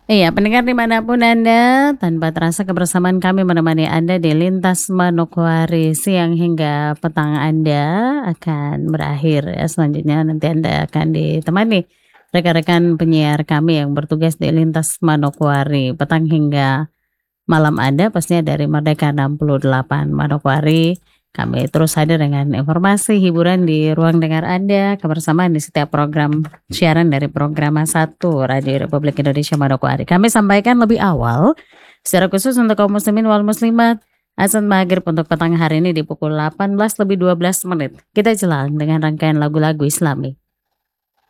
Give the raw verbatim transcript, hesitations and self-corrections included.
Iya, pendengar dimanapun Anda, tanpa terasa kebersamaan kami menemani Anda di Lintas Manokwari siang hingga petang Anda akan berakhir ya. Selanjutnya nanti Anda akan ditemani rekan-rekan penyiar kami yang bertugas di Lintas Manokwari petang hingga malam Anda pastinya dari Merdeka enam puluh delapan Manokwari. Kami terus hadir dengan informasi hiburan di ruang dengar Anda, kebersamaan di setiap program siaran dari program satu Radio Republik Indonesia Manokwari. Kami sampaikan lebih awal secara khusus untuk kaum muslimin wal muslimat azan maghrib untuk petang hari ini di pukul delapan belas lebih dua belas menit. Kita jalan dengan rangkaian lagu-lagu Islami.